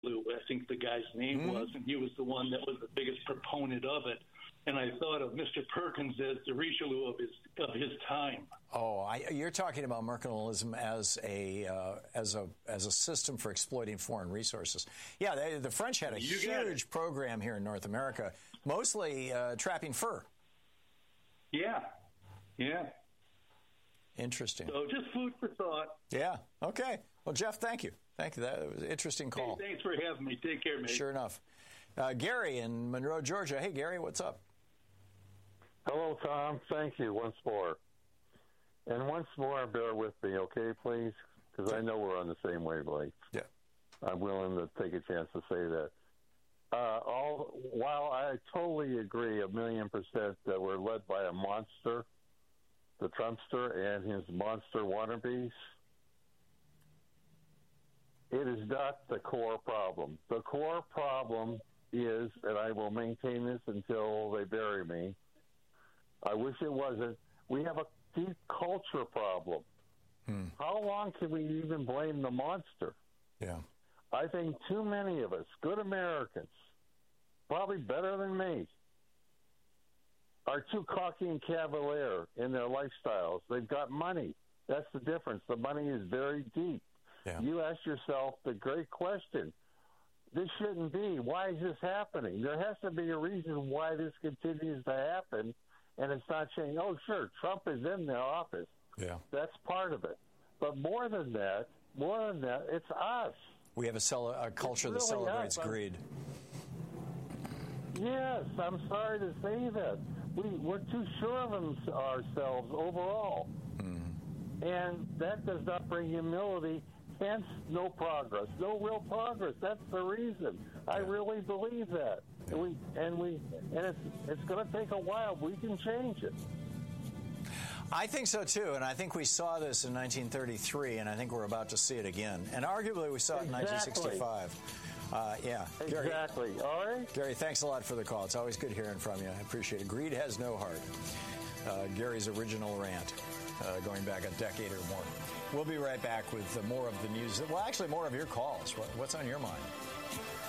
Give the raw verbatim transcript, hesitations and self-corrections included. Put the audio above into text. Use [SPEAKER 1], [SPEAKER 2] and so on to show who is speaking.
[SPEAKER 1] I think the guy's name mm-hmm. was, and he was the one that was the biggest proponent of it. And I thought of Mister Perkins as the Richelieu of his of his time.
[SPEAKER 2] Oh, I, you're talking about mercantilism as a uh, as a as a system for exploiting foreign resources. Yeah, they, the French had a you huge program here in North America, mostly uh, trapping fur.
[SPEAKER 1] Yeah, yeah.
[SPEAKER 2] Interesting.
[SPEAKER 1] So just food for thought.
[SPEAKER 2] Yeah. Okay. Well, Jeff, thank you. Thank you. That was an interesting call.
[SPEAKER 1] Hey, thanks for having me. Take care, mate.
[SPEAKER 2] Sure enough. Uh, Gary in Monroe, Georgia. Hey, Gary, what's up?
[SPEAKER 3] Hello, Tom. Thank you once more. And once more, bear with me, okay, please? Because I know we're on the same wavelength.
[SPEAKER 2] Yeah.
[SPEAKER 3] I'm willing to take a chance to say that. Uh, all while I totally agree a million percent that we're led by a monster, the Trumpster and his monster wannabes, it is not the core problem. The core problem is, and I will maintain this until they bury me, I wish it wasn't, we have a deep culture problem. Hmm. How long can we even blame the monster?
[SPEAKER 2] Yeah.
[SPEAKER 3] I think too many of us, good Americans, probably better than me, are too cocky and cavalier in their lifestyles. They've got money. That's the difference. The money is very deep.
[SPEAKER 2] Yeah.
[SPEAKER 3] You ask yourself the great question, this shouldn't be. Why is this happening? There has to be a reason why this continues to happen, and it's not saying, oh, sure, Trump is in the office.
[SPEAKER 2] Yeah.
[SPEAKER 3] That's part of it. But more than that, more than that, it's us.
[SPEAKER 2] We have a, cel- a culture
[SPEAKER 3] really
[SPEAKER 2] that celebrates
[SPEAKER 3] us.
[SPEAKER 2] greed.
[SPEAKER 3] Yes, I'm sorry to say that. We, we're too sure of them, ourselves overall. Mm. And that does not bring humility, hence no progress, no real progress. That's the reason. Yeah. I really believe that. Yeah. And we and we and it's it's going to take a while. We can change it.
[SPEAKER 2] I think so, too, and I think we saw this in nineteen thirty-three, and I think we're about to see it again. And arguably we saw it in
[SPEAKER 3] exactly.
[SPEAKER 2] nineteen sixty-five. Uh, yeah.
[SPEAKER 3] Exactly.
[SPEAKER 2] Gary,
[SPEAKER 3] All right.
[SPEAKER 2] Gary, thanks a lot for the call. It's always good hearing from you. I appreciate it. Greed has no heart. Uh, Gary's original rant, uh, going back a decade or more. We'll be right back with uh, more of the news. Well, actually, more of your calls. What, what's on your mind?